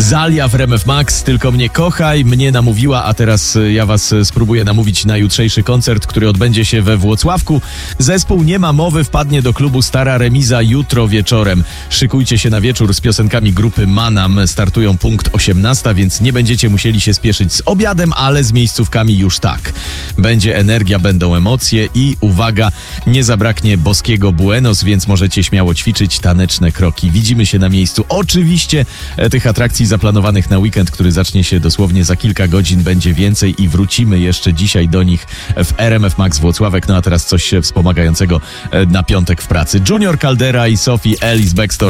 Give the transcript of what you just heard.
Zalia w RMF Max, tylko mnie kochaj, mnie namówiła, a teraz ja was spróbuję namówić na jutrzejszy koncert, który odbędzie się we Włocławku. Zespół Nie ma mowy wpadnie do klubu Stara Remiza jutro wieczorem. Szykujcie się na wieczór z piosenkami grupy Manam. Startują punkt 18, więc nie będziecie musieli się spieszyć z obiadem, ale z miejscówkami już tak. Będzie energia, będą emocje i uwaga, nie zabraknie boskiego Buenos, więc możecie śmiało ćwiczyć taneczne kroki. Widzimy się na miejscu. Oczywiście tych atrakcji zaplanowanych na weekend, który zacznie się dosłownie za kilka godzin, będzie więcej i wrócimy jeszcze dzisiaj do nich w RMF Max Włocławek. No a teraz coś wspomagającego na piątek w pracy. Junior Caldera i Sophie Ellis Bextor.